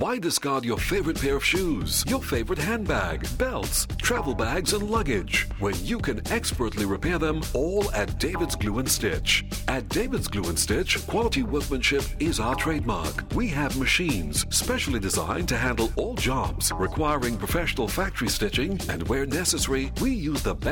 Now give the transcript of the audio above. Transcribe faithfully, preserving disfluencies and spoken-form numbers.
Why discard your favorite pair of shoes, your favorite handbag, belts, travel bags, and luggage when you can expertly repair them all at David's Glue and Stitch? At David's Glue and Stitch, quality workmanship is our trademark. We have machines specially designed to handle all jobs requiring professional factory stitching, and where necessary, we use the best